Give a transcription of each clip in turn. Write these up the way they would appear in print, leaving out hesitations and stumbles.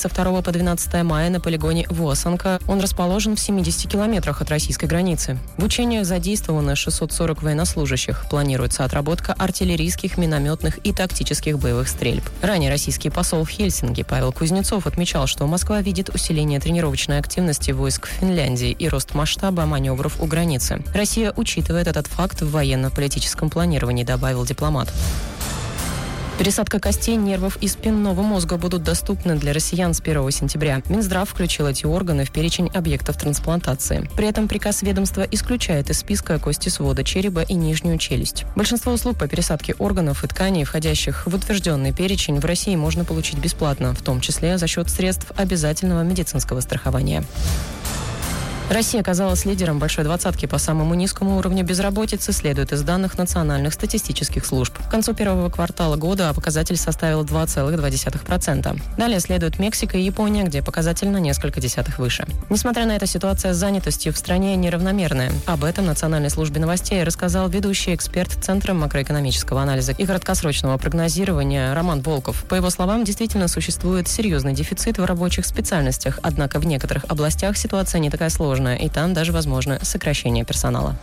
со 2 по 12 мая на полигоне Восанка. Он расположен в 70 километрах от российской границы. В учениях задействовано 640 военнослужащих. Планируется отработка артиллерийских, минометных и тактических боевых стрельб. Ранее российский посол в Хельсинки Павел Кузнецов отмечал, что Москва видит усиление тренировочной активности войск в Финляндии и рост масштаба маневров у границы. Россия учитывает этот факт в военно-политическом планировании, добавил дипломат. Пересадка костей, нервов и спинного мозга будут доступны для россиян с 1 сентября. Минздрав включил эти органы в перечень объектов трансплантации. При этом приказ ведомства исключает из списка кости свода черепа и нижнюю челюсть. Большинство услуг по пересадке органов и тканей, входящих в утвержденный перечень, в России можно получить бесплатно, в том числе за счет средств обязательного медицинского страхования. Россия оказалась лидером большой двадцатки по самому низкому уровню безработицы, следует из данных национальных статистических служб. К концу первого квартала года показатель составил 2,2%. Далее следуют Мексика и Япония, где показатель на несколько десятых выше. Несмотря на это, ситуация с занятостью в стране неравномерная. Об этом Национальной службе новостей рассказал ведущий эксперт Центра макроэкономического анализа и краткосрочного прогнозирования Роман Волков. По его словам, действительно существует серьезный дефицит в рабочих специальностях, однако в некоторых областях ситуация не такая сложная, и там даже возможно сокращение персонала.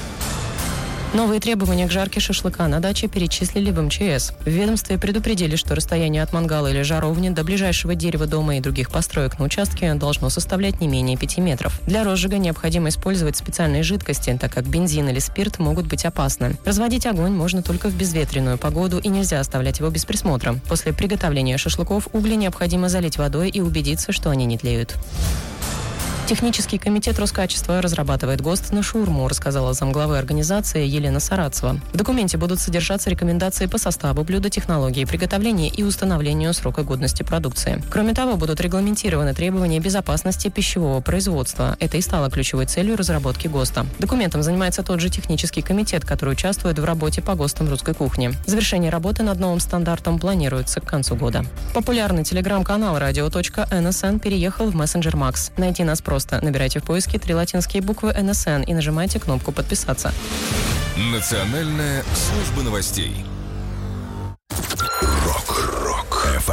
Новые требования к жарке шашлыка на даче перечислили в МЧС. В ведомстве предупредили, что расстояние от мангала или жаровни до ближайшего дерева дома и других построек на участке должно составлять не менее 5 метров. Для розжига необходимо использовать специальные жидкости, так как бензин или спирт могут быть опасны. Разводить огонь можно только в безветренную погоду и нельзя оставлять его без присмотра. После приготовления шашлыков угли необходимо залить водой и убедиться, что они не тлеют. Технический комитет Роскачества разрабатывает ГОСТ на шаурму, рассказала замглавы организации Елена Сарацева. В документе будут содержаться рекомендации по составу блюда, технологии приготовления и установлению срока годности продукции. Кроме того, будут регламентированы требования безопасности пищевого производства. Это и стало ключевой целью разработки ГОСТа. Документом занимается тот же технический комитет, который участвует в работе по ГОСТам русской кухни. Завершение работы над новым стандартом планируется к концу года. Популярный телеграм-канал radio.nsn переехал в мессенджер Макс. Найти нас просто набирайте в поиске 3 латинские буквы НСН и нажимайте кнопку «Подписаться». Национальная служба новостей.